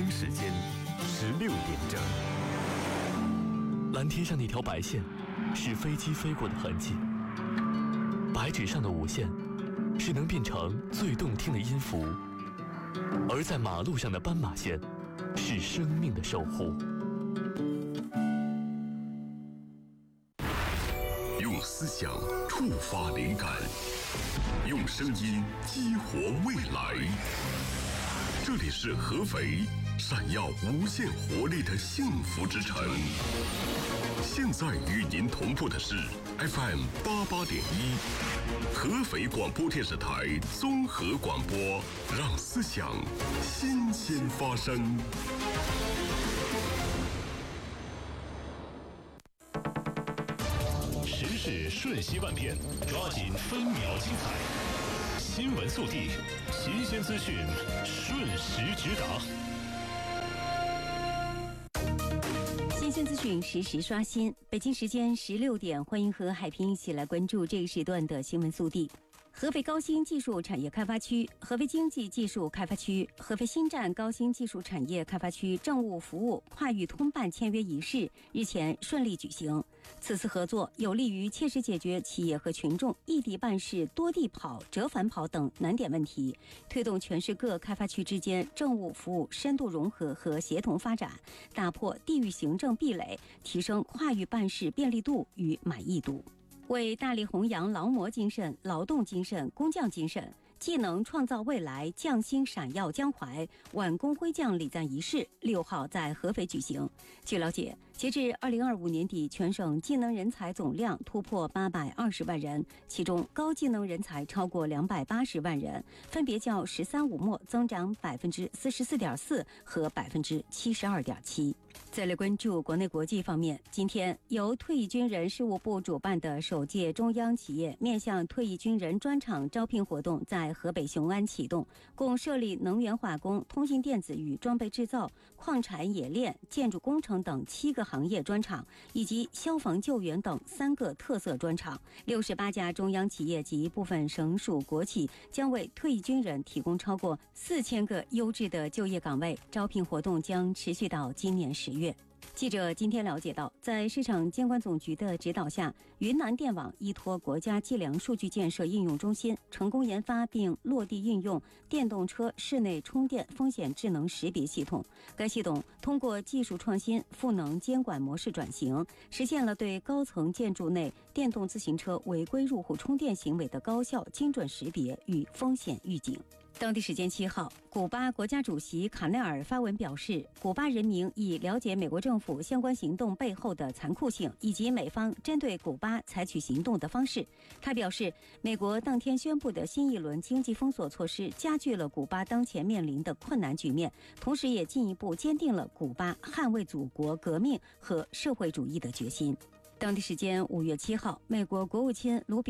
京时间16点整。蓝天上那条白线，是飞机飞过的痕迹；白纸上的五线，是能变成最动听的音符；而在马路上的斑马线，是生命的守护。 用思想触发灵感，用声音激活未来。这里是合肥，闪耀无限活力的幸福之城。现在与您同步的是 FM 88.1，合肥广播电视台综合广播，让思想新鲜发生。 时事瞬息万变，抓紧分秒精彩。新闻速递，新鲜资讯，瞬时直达。 新鲜资讯实时刷新。北京时间16点，欢迎和海平一起来关注这个时段的新闻速递。合肥高新技术产业开发区、合肥经济技术开发区、合肥新站高新技术产业开发区政务服务跨域通办签约仪式日前顺利举行。此次合作有利于切实解决企业和群众异地办事、多地跑、折返跑等难点问题，推动全市各开发区之间政务服务深度融合和协同发展，打破地域行政壁垒，提升跨域办事便利度与满意度。为大力弘扬劳模精神、劳动精神、工匠精神，技能创造未来，匠心闪耀江淮挽弓挥将礼赞仪式6号在合肥举行。据了解，截至2025年底，全省技能人才总量突破820万人，其中高技能人才超过280万人，分别较“十三五”末增长44.4%和72.7%。再来关注国内国际方面，今天由退役军人事务部主办的首届中央企业面向退役军人专场招聘活动在河北雄安启动，共设立能源化工、通信电子与装备制造、矿产冶炼、建筑工程等7个行业专场，以及消防救援等3个特色专场。68家中央企业及部分省属国企将为退役军人提供超过4000个优质的就业岗位，招聘活动将持续到今年10月。记者今天了解到，在市场监管总局的指导下，云南电网依托国家计量数据建设应用中心，成功研发并落地运用电动车室内充电风险智能识别系统。该系统通过技术创新、赋能监管模式转型，实现了对高层建筑内电动自行车违规入户充电行为的高效精准识别与风险预警。当地时间7号，古巴国家主席卡内尔发文表示，古巴人民已了解美国政府相关行动背后的残酷性，以及美方针对古巴采取行动的方式。他表示，美国当天宣布的新一轮经济封锁措施加剧了古巴当前面临的困难局面，同时也进一步坚定了古巴捍卫祖国革命和社会主义的决心。当地时间5月7号，美国国务卿卢比